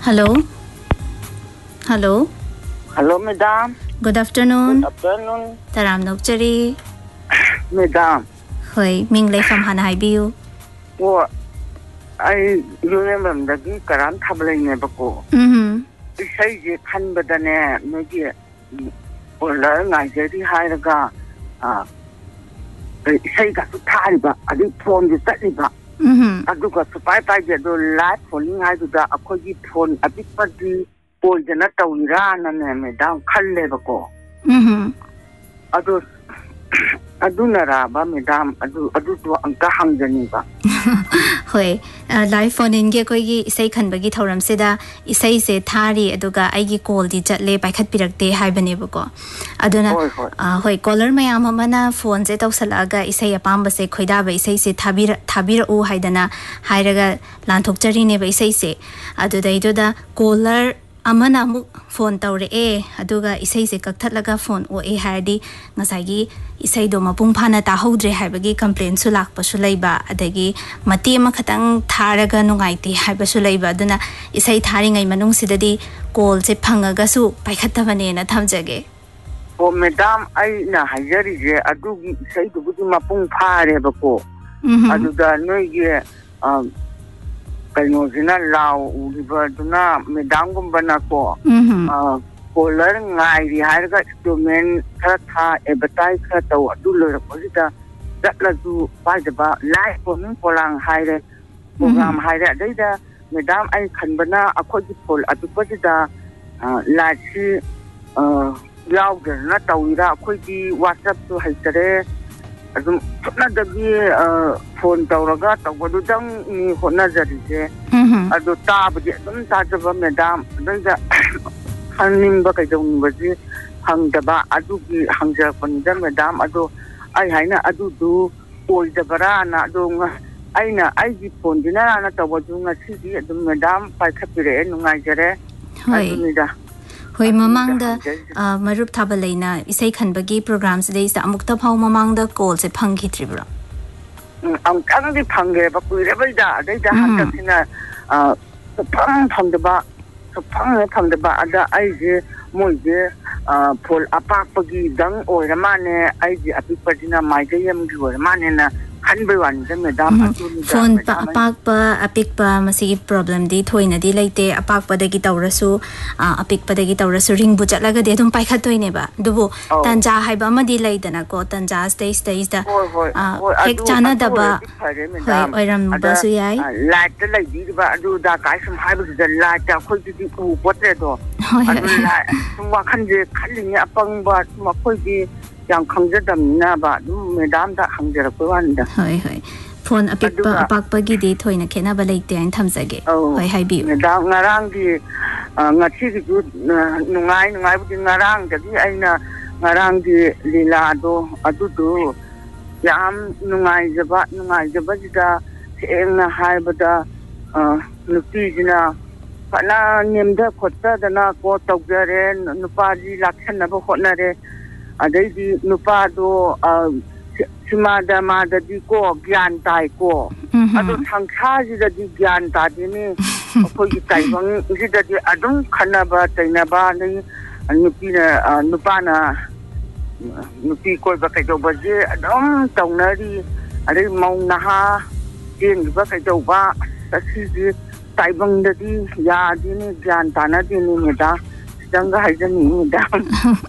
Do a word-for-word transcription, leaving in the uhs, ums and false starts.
Hello. Hello. Hello, madam. Good afternoon. Good afternoon. Taram nokchari. Madam. Hoi, ming lay from Hana Ibiu. What? I remember the Karan tabling never go. Mm-hmm. The say you can but the name, maybe or learn I get the higher ga. Ah, say got to tie, but I didn't phone the study back. Mm-hmm. I do got to buy by the light for I do that. I could get phone a bit for the boy, the not only run and madam can never go. Mm-hmm. I do. I do not have madam. I do. I do to Ankahang Janiba. Hoi, live phone in Gekogi, say can bagi Toram Seda, Isay se Tari, Aduga, Igi call the Jetley by Cat Pirak de Hibernabuko. Aduna, Hoi, caller my amamana, phones et of Salaga, Isay a Pamba se Koidaba, Isay se Tabira, Tabira o Haidana, Hiraga, Lantok neba Isay se, Aduda Duda, caller. Amana mu phone tawre e aduga isai se kakthalaga phone o e hardi ngasagi isai do mapung phana ta hodre haibagi complaint su lakpa su leiba adagi mati ma khatang tharaga nungaiti haiba su leiba aduna isai thari ngai manung sidadi call se phangaga su paikhattabane na thamjage o madam ai na hajari je adugi isai do budi mapung phare bako aduga noi ge um Kano zina lao uliba duna medang gumbana ko caller ngai ri harga instrument kha tha advertise kha taw adu lor ko sida datla du pai da live phone polang haire program haire daida medam ai khanbana akhoi ki phol adu ko sida la chi yaw da na tawira akhoi ki WhatsApp tu haitare adum na da bi phone tawraga tawdu dang ni hona jarije adu ta bi adum ta jaba madam daida hanin ba kai dong ba ji hang da ba adu ki hangja kon da madam adu ai haina adu du oi da barana adu aina ai ji phone dina na tawdu nga si ji adum madam pai khapire nungai jare adu da Hoi mamangda marup thabalaina isai khanbagi programs dei sa amukta phau mamangda call se phangki tribra am kang di phangge ba kuire ba da dei da han sina a phang phang da ba phang phang da ba ada ai je moi je phol apak pagi dang oi ramane ai je apik padina mai ge yam gi oi ramane na phone pa apak pa apik pa masi problem di thoina di leite apak pa dagi tawrasu apik pa dagi tawrasu ring bu chatlaga de dum paikha toine ba dubu tanja haiba ma di leidana ko tanja stage stage da hek chana da ba hoi oiram ba su yai light lai di ba adu da kai sum haiba da light ta khoi di ku potre do adu light wa khan je khalling apang ba ma khoi di yang khangjadam na ba du madam da hangjar ko wan da hoi hoi phone apik pa apak pa gi di thoina khena ba leite an thamjage hoi hai bi madam ngarang di ngachi gi ju nungai nungai bu ngarang da gi aina ngarang di lila do adu du yam nungai jaba nungai jaba da engna hai ba da nupi jina pana nemda khotta da na ko tawjare nupa ji lakshan na ba khotna re adai di nupa do sima da ma da di ko gyan tai ko adu thangkha ji da di gyan ta di ni ko gi tai bang ji da di adum khana ba taina ba ni nupi na nupa na nupi ko ba kai do ba ji adum tawna ri adai mau na ha tin ba kai do ba ta si di tai bang da di ya di ni gyan ta na di ni da dang ga hai ja ni da